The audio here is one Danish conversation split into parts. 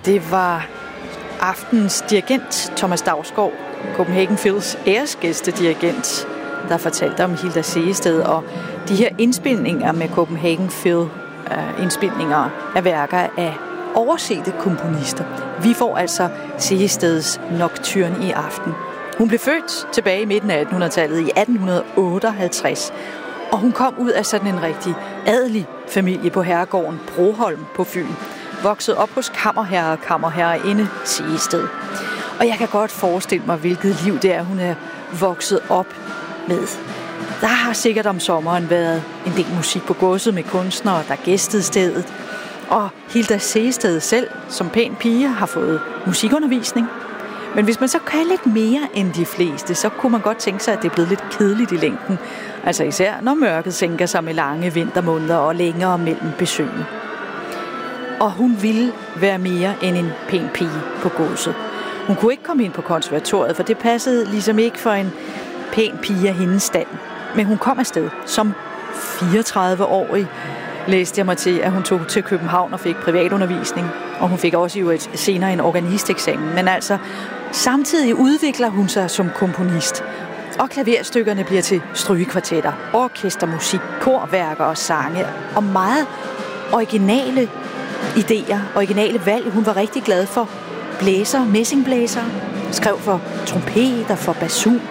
Det var aftenens dirigent, Thomas Dausgaard, Copenhagen Phils æresgæstedirigent, der fortalte om Hilda Sehested, og de her indspilninger med Copenhagen Phil, indspilninger af værker af oversete komponister. Vi får altså Sehesteds Nocturne i aften. Hun blev født tilbage i midten af 1800-tallet i 1858, og hun kom ud af sådan en rigtig adelig familie på herregården Broholm på Fyn. Voksede op hos kammerherre og kammerherreinde Sehested. Og jeg kan godt forestille mig, hvilket liv det er, hun er vokset op med. Der har sikkert om sommeren været en del musik på godset med kunstnere, der gæstede stedet. Og Hilda Sehested selv, som pæn pige, har fået musikundervisning. Men hvis man så kan lidt mere end de fleste, så kunne man godt tænke sig, at det er blevet lidt kedeligt i længden. Altså især når mørket sænker sig med lange vintermåneder og længere mellem besøgene. Og hun ville være mere end en pæn pige på godset. Hun kunne ikke komme ind på konservatoriet, for det passede ligesom ikke for en pæn pige af hendes stand. Men hun kom afsted som 34-årig. Læste jeg mig til, at hun tog til København og fik privatundervisning. Og hun fik også senere en organisteksamen. Men altså, samtidig udvikler hun sig som komponist. Og klaverstykkerne bliver til strygekvartetter, orkestermusik, korværker og sange. Og meget originale idéer, originale valg. Hun var rigtig glad for blæser, messingblæser. Skrev for trompeter, for basun.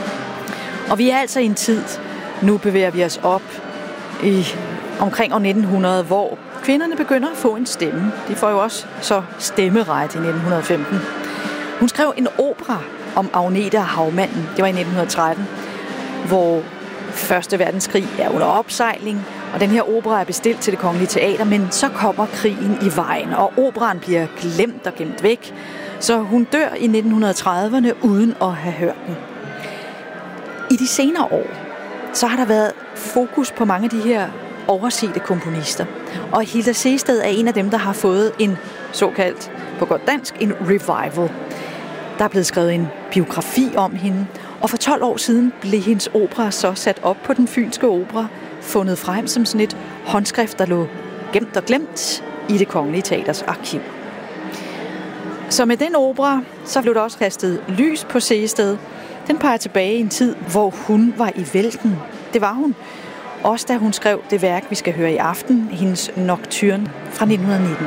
Og vi er altså i en tid, nu bevæger vi os op i omkring år 1900, hvor kvinderne begynder at få en stemme. De får jo også så stemmeret i 1915. Hun skrev en opera om Agnete og havmanden. Det var i 1913, hvor Første Verdenskrig er under opsejling, og den her opera er bestilt til Det Kongelige Teater, men så kommer krigen i vejen, og operaen bliver glemt og gemt væk, så hun dør i 1930'erne uden at have hørt den. I de senere år, så har der været fokus på mange af de her oversete komponister. Og Hilda Sehested er en af dem, der har fået en såkaldt, på godt dansk, en revival. Der er blevet skrevet en biografi om hende, og for 12 år siden blev hendes opera så sat op på Den Fynske Opera, fundet frem som sådan et håndskrift, der lå gemt og glemt i Det Kongelige Teaters arkiv. Så med den opera, så blev der også kastet lys på Sehested. Den peger tilbage i en tid, hvor hun var i vælten. Det var hun. Også da hun skrev det værk, vi skal høre i aften, hendes Nocturne fra 1919.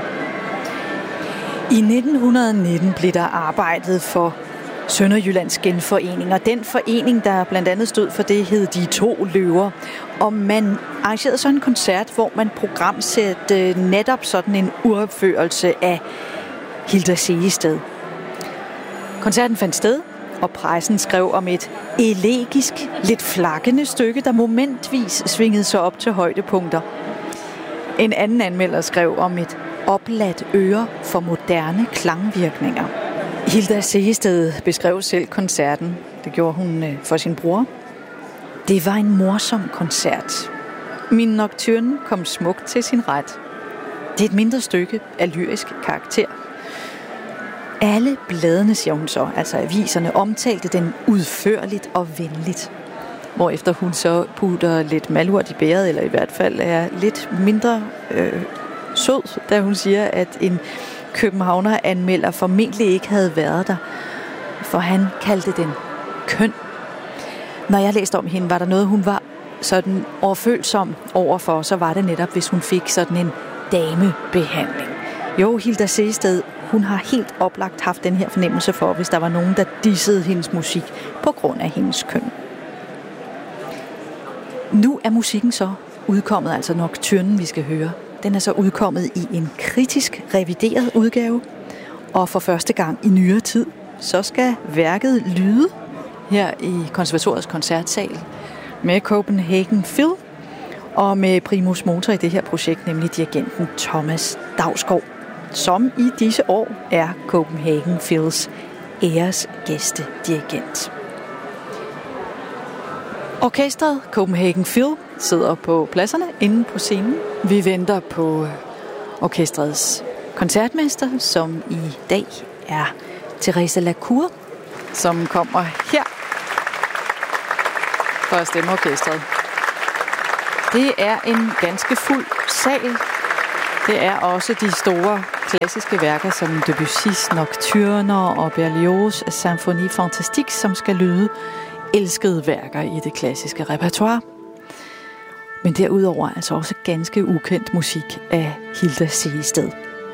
I 1919 blev der arbejdet for Sønderjyllands Genforening, og den forening, der blandt andet stod for det, hed De To Løver. Og man arrangerede sådan en koncert, hvor man programsatte netop sådan en uropførelse af Hilda Sehested. Koncerten fandt sted, og pressen skrev om et elegisk, lidt flakkende stykke, der momentvis svingede sig op til højdepunkter. En anden anmelder skrev om et opladt øre for moderne klangvirkninger. Hilda Sehested beskrev selv koncerten. Det gjorde hun for sin bror. Det var en morsom koncert. Min Nocturne kom smukt til sin ret. Det er et mindre stykke af lyrisk karakter. Alle bladene, siger hun så, altså aviserne, omtalte den udførligt og venligt. Hvorefter hun så putter lidt malurt i bæret, eller i hvert fald er lidt mindre sød, da hun siger, at en københavner anmelder formentlig ikke havde været der, for han kaldte den køn. Når jeg læste om hende, var der noget, hun var sådan overfølsom overfor, så var det netop, hvis hun fik sådan en damebehandling. Jo, Hilda Sehested, hun har helt oplagt haft den her fornemmelse for, hvis der var nogen, der dissede hendes musik på grund af hendes køn. Nu er musikken så udkommet, altså Nocturnen, vi skal høre. Den er så udkommet i en kritisk revideret udgave, og for første gang i nyere tid, så skal værket lyde her i Konservatoriets koncertsal med Copenhagen Phil og med primus motor i det her projekt, nemlig dirigenten Thomas Dausgaard, som i disse år er Copenhagen Phils æresgæstedirigent. Orkestret Copenhagen Phil sidder på pladserne inde på scenen. Vi venter på orkestrets koncertmester, som i dag er Therese Lacour, som kommer her for at stemme orkestret. Det er en ganske fuld sal, Det er også de store klassiske værker som Debussys Nocturner og Berlioz' Symphonie Fantastique, som skal lyde elskede værker i det klassiske repertoire. Men derudover altså også ganske ukendt musik af Hilda Sehested.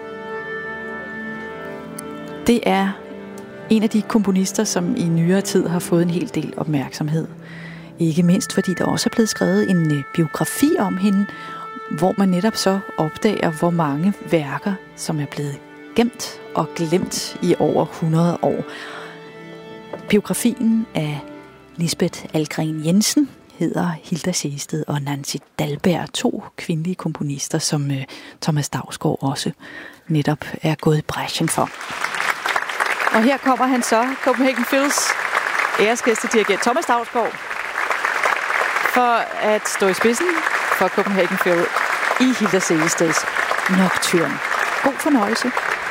Det er en af de komponister, som i nyere tid har fået en hel del opmærksomhed. Ikke mindst fordi der også er blevet skrevet en biografi om hende, hvor man netop så opdager, hvor mange værker, som er blevet gemt og glemt i over 100 år. Biografien af Lisbeth Ahlgren Jensen hedder Hilda Sehested og Nancy Dalberg, 2 kvindelige komponister, som Thomas Dausgaard også netop er gået i brechen for. Og her kommer han så, Copenhagen Phils æresgæstedirigent Thomas Dausgaard, for at stå i spidsen for Copenhagen Phil i Hilda Sehesteds Nocturne. God fornøjelse.